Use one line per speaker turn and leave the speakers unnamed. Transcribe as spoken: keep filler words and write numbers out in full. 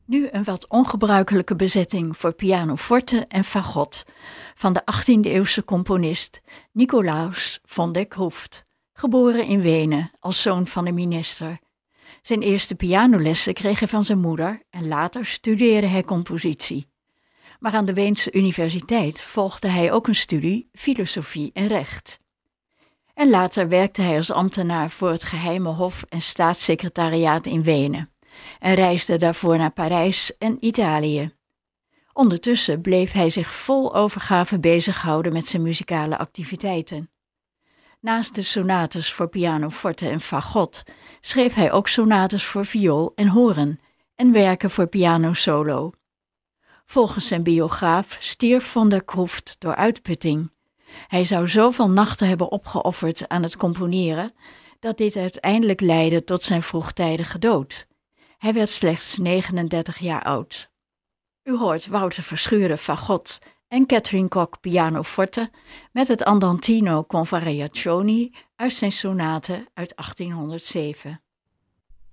Nu een wat ongebruikelijke bezetting voor pianoforte en fagot van de achttiende-eeuwse componist Nicolaus van der Cruyff, geboren in Wenen als zoon van een minister. Zijn eerste pianolessen kreeg hij van zijn moeder en later studeerde hij compositie. Maar aan de Weense Universiteit volgde hij ook een studie filosofie en recht. En later werkte hij als ambtenaar voor het Geheime Hof en Staatssecretariaat in Wenen en reisde daarvoor naar Parijs en Italië. Ondertussen bleef hij zich vol overgave bezighouden met zijn muzikale activiteiten. Naast de sonates voor pianoforte en fagot schreef hij ook sonates voor viool en horen en werken voor piano solo. Volgens zijn biograaf stierf van der Cruyff door uitputting. Hij zou zoveel nachten hebben opgeofferd aan het componeren dat dit uiteindelijk leidde tot zijn vroegtijdige dood. Hij werd slechts negenendertig jaar oud. U hoort Wouter Verschuren fagot en Catherine Koch pianoforte met het Andantino con variazioni uit zijn sonate uit achttienhonderdzeven.